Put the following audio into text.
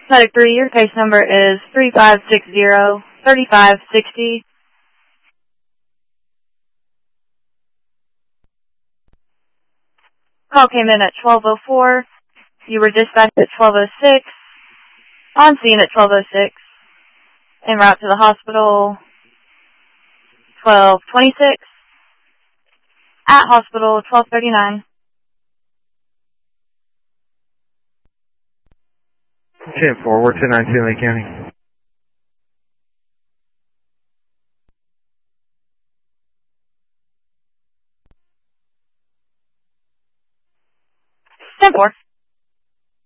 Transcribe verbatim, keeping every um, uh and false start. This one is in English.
Medic three, your case number is three five six zero, three five six zero. Call came in at twelve oh four. You were dispatched at twelve oh six. On scene at twelve oh six. En route to the hospital, twelve twenty-six. At hospital, twelve thirty-nine. ten four, we're ten nineteen Lake County. ten four.